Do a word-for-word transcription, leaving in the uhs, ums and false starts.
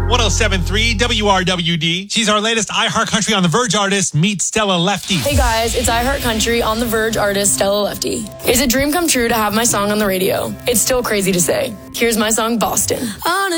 one oh seven point three W R W D. She's our latest iHeartCountry on the Verge artist. Meet Stella Lefty. Hey guys, it's iHeartCountry on the Verge artist Stella Lefty. It's a dream come true to have my song on the radio. It's still crazy to say. Here's my song, Boston. On a